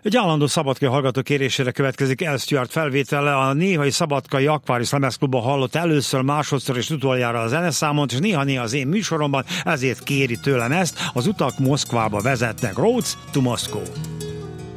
Egy állandó Szabadkai hallgató kérésére következik El Stewart felvétele. A néhai Szabadkai Aquarius lemezklubban hallott először, másodszor és utoljára a zeneszámot, és néha-néha az én műsoromban, ezért kéri tőlem ezt. Az utak Moszkvába vezetnek. Roads to Moscow.